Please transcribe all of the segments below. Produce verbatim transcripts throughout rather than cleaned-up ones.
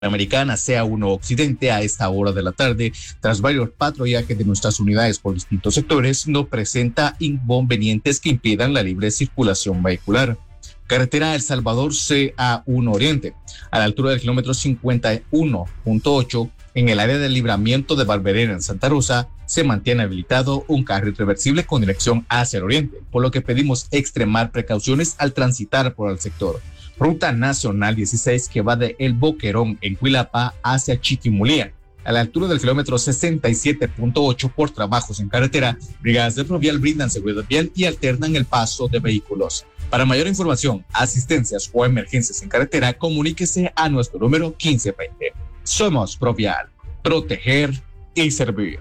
Americana C A uno Occidente a esta hora de la tarde, tras varios patrullajes de nuestras unidades por distintos sectores, no presenta inconvenientes que impidan la libre circulación vehicular. Carretera El Salvador C A uno Oriente, a la altura del kilómetro cincuenta y uno punto ocho, en el área del libramiento de Barberena en Santa Rosa, se mantiene habilitado un carril reversible con dirección hacia el oriente, por lo que pedimos extremar precauciones al transitar por el sector. Ruta Nacional dieciséis que va de El Boquerón en Cuilapa hacia Chiquimulía, a la altura del kilómetro sesenta y siete punto ocho, por trabajos en carretera, brigadas de Provial brindan seguridad vial y alternan el paso de vehículos. Para mayor información, asistencias o emergencias en carretera, comuníquese a nuestro número quince veinte. Somos Provial, proteger y servir.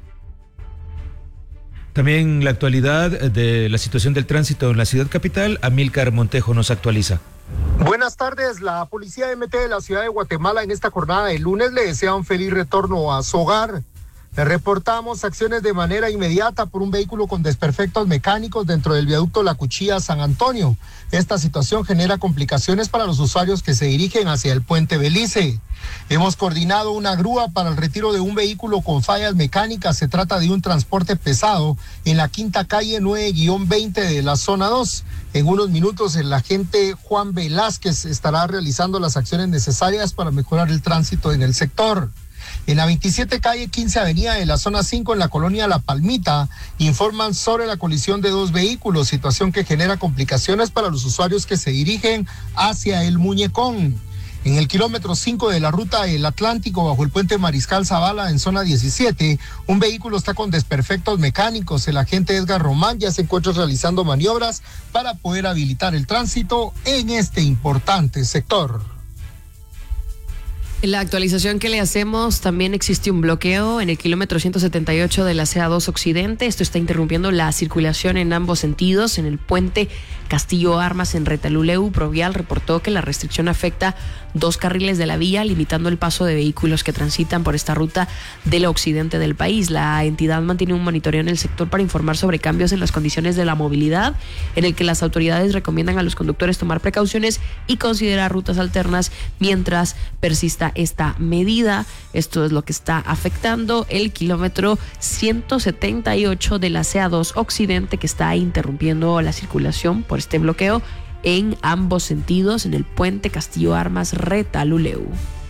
También la actualidad de la situación del tránsito en la ciudad capital, Amílcar Montejo nos actualiza. Buenas tardes, la Policía M T de la ciudad de Guatemala en esta jornada de lunes le desea un feliz retorno a su hogar. Le reportamos acciones de manera inmediata por un vehículo con desperfectos mecánicos dentro del viaducto La Cuchilla San Antonio. Esta situación genera complicaciones para los usuarios que se dirigen hacia el puente Belice. Hemos coordinado una grúa para el retiro de un vehículo con fallas mecánicas. Se trata de un transporte pesado en la quinta calle nueve veinte de la zona dos. En unos minutos el agente Juan Velázquez estará realizando las acciones necesarias para mejorar el tránsito en el sector. En la veintisiete calle quince avenida de la zona cinco en la colonia La Palmita, informan sobre la colisión de dos vehículos, situación que genera complicaciones para los usuarios que se dirigen hacia el Muñecón. En el kilómetro cinco de la ruta El Atlántico, bajo el puente Mariscal Zavala en zona diecisiete, un vehículo está con desperfectos mecánicos. El agente Edgar Román ya se encuentra realizando maniobras para poder habilitar el tránsito en este importante sector. En la actualización que le hacemos, también existe un bloqueo en el kilómetro ciento setenta y ocho de la C A dos Occidente. Esto está interrumpiendo la circulación en ambos sentidos. En el puente Castillo Armas en Retaluleu, Provial reportó que la restricción afecta dos carriles de la vía, limitando el paso de vehículos que transitan por esta ruta del occidente del país. La entidad mantiene un monitoreo en el sector para informar sobre cambios en las condiciones de la movilidad, en el que las autoridades recomiendan a los conductores tomar precauciones y considerar rutas alternas mientras persista esta medida. Esto es lo que está afectando el kilómetro ciento setenta y ocho de la C A dos Occidente, que está interrumpiendo la circulación por este bloqueo en ambos sentidos en el puente Castillo Armas Retaluleu.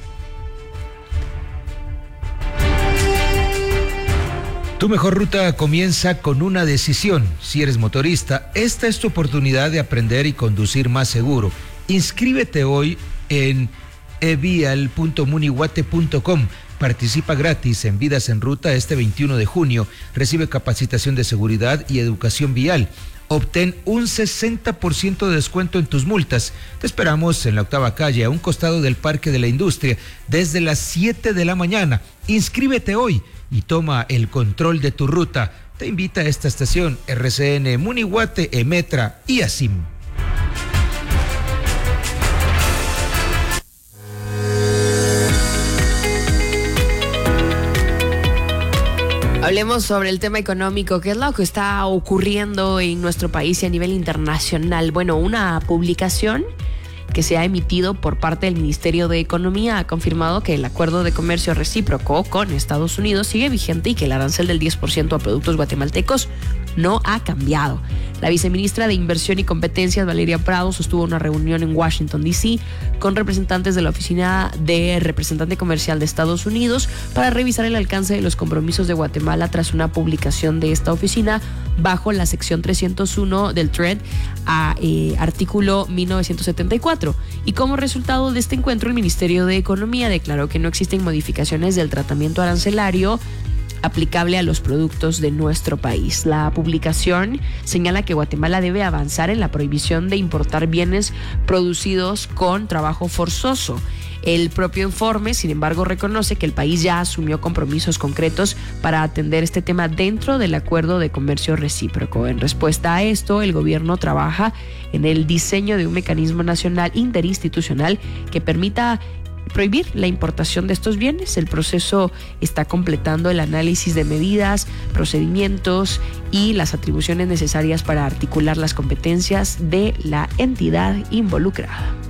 Tu mejor ruta comienza con una decisión. Si eres motorista, esta es tu oportunidad de aprender y conducir más seguro. Inscríbete hoy en e vial punto munihuate punto com. Participa gratis en Vidas en Ruta este veintiuno de junio. Recibe capacitación de seguridad y educación vial. Obtén un sesenta por ciento de descuento en tus multas. Te esperamos en la octava calle, a un costado del Parque de la Industria, desde las siete de la mañana. Inscríbete hoy y toma el control de tu ruta. Te invita a esta estación R C N, Munihuate, Emetra y ASIM. Hablemos sobre el tema económico, qué es lo que está ocurriendo en nuestro país y a nivel internacional. Bueno, una publicación que se ha emitido por parte del Ministerio de Economía ha confirmado que el acuerdo de comercio recíproco con Estados Unidos sigue vigente y que el arancel del diez por ciento a productos guatemaltecos no ha cambiado. La viceministra de Inversión y Competencias, Valeria Prado, sostuvo una reunión en Washington, D C con representantes de la Oficina de Representante Comercial de Estados Unidos para revisar el alcance de los compromisos de Guatemala tras una publicación de esta oficina bajo la sección trescientos uno del T R E D a eh, artículo mil novecientos setenta y cuatro. Y como resultado de este encuentro, el Ministerio de Economía declaró que no existen modificaciones del tratamiento arancelario aplicable a los productos de nuestro país. La publicación señala que Guatemala debe avanzar en la prohibición de importar bienes producidos con trabajo forzoso. El propio informe, sin embargo, reconoce que el país ya asumió compromisos concretos para atender este tema dentro del acuerdo de comercio recíproco. En respuesta a esto, el gobierno trabaja en el diseño de un mecanismo nacional interinstitucional que permita prohibir la importación de estos bienes. El proceso está completando el análisis de medidas, procedimientos y las atribuciones necesarias para articular las competencias de la entidad involucrada.